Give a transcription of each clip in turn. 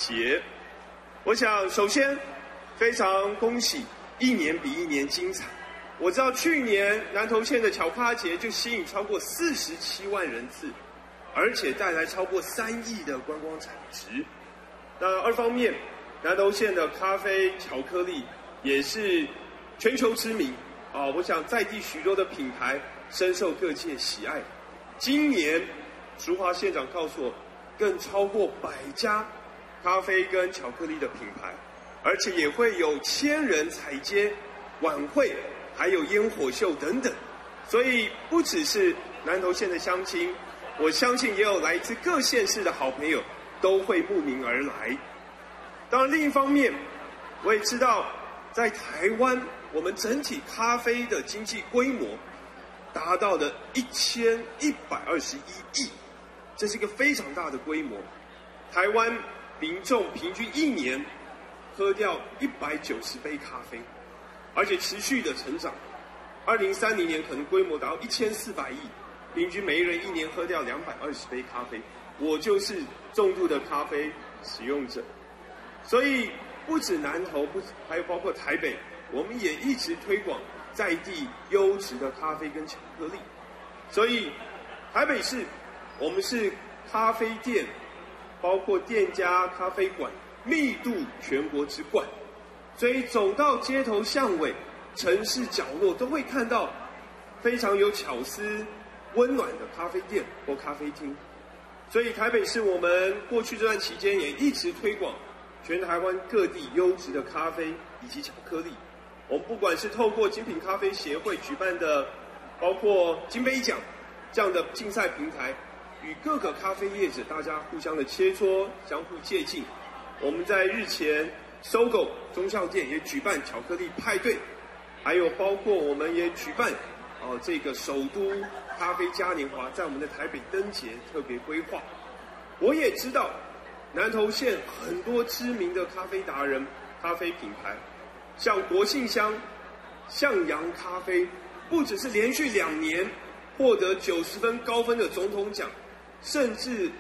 节。我想首先非常恭喜，一年比一年精彩。我知道去年南投县的巧咖节就吸引超过47万人次，而且带来超过3亿的观光产值。那二方面，南投县的咖啡巧克力也是全球知名啊，我想在地许多的品牌深受各界喜爱。今年淑华县长告诉我，更超过100家咖啡跟巧克力的品牌，而且也会有1000人踩街晚会，还有烟火秀等等。所以不只是南投县的乡亲，我相信也有来自各县市的好朋友都会慕名而来。当然另一方面，我也知道在台湾我们整体咖啡的经济规模达到了1121亿，这是一个非常大的规模。台湾民众平均一年喝掉190杯咖啡，而且持续的成长。2030年可能规模达到1400亿，平均每一人一年喝掉220杯咖啡。我就是重度的咖啡使用者，所以不止南投，还有包括台北，我们也一直推广在地优质的咖啡跟巧克力。所以台北市我们是咖啡店，包括店家、咖啡馆密度全国之冠，所以走到街头巷尾、城市角落都会看到非常有巧思、温暖的咖啡店或咖啡厅。所以台北市我们过去这段期间也一直推广全台湾各地优质的咖啡以及巧克力。我们不管是透过精品咖啡协会举办的包括金杯奖这样的竞赛平台，与各个咖啡业者大家互相的切磋，相互借鉴。我们在日前SOGO忠孝店也举办巧克力派对，还有包括我们也举办这个首都咖啡嘉年华在我们的台北灯节特别规划。我也知道南投县很多知名的咖啡达人、咖啡品牌，像国信乡、向阳咖啡，不只是连续2年获得90分高分的总统奖，甚至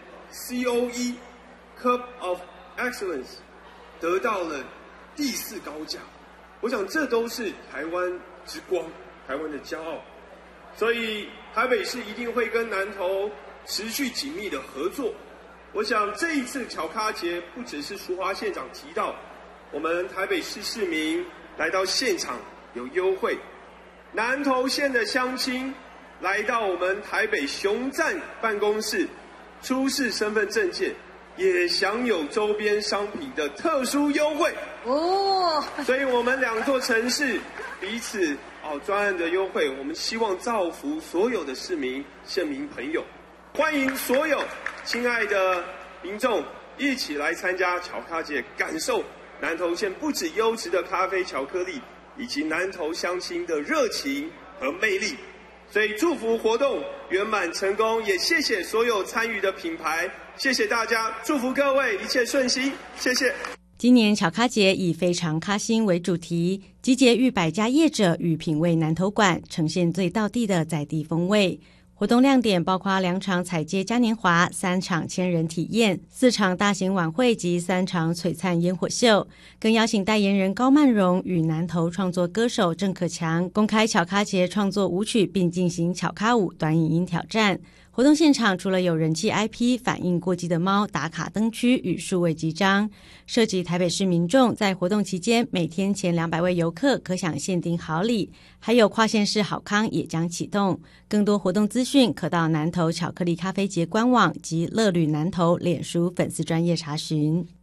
COE Cup of Excellence 得到了第4高价。我想这都是台湾之光，台湾的骄傲。所以台北市一定会跟南投持续紧密的合作。我想这一次巧咖节不只是淑华县长提到，我们台北市市民来到现场有优惠，南投县的乡亲来到我们台北熊站办公室出示身份证件，也享有周边商品的特殊优惠哦。所以我们2座城市彼此专案的优惠，我们希望造福所有的市民、县民朋友。欢迎所有亲爱的民众一起来参加巧咖节，感受南投县不止优质的咖啡、巧克力，以及南投乡亲的热情和魅力。所以祝福活动圆满成功，也谢谢所有参与的品牌，谢谢大家，祝福各位一切顺心，谢谢。 今年巧咖节以非常咖心为主题，集结逾100家业者与品味南投馆，呈现最道地的在地风味。活动亮点包括2场踩街嘉年华、3场千人体验、4场大型晚会及3场璀璨烟火秀，更邀请代言人高曼荣与南投创作歌手郑可强公开巧咖节创作舞曲，并进行巧咖舞短影音挑战。活动现场除了有人气 IP 反映过季的猫打卡灯区与数位集章，涉及台北市民众在活动期间每天前200位游客可享限定好礼，还有跨县市好康也将启动。更多活动资讯可到南投巧克力咖啡节官网及乐旅南投脸书粉丝专页查询。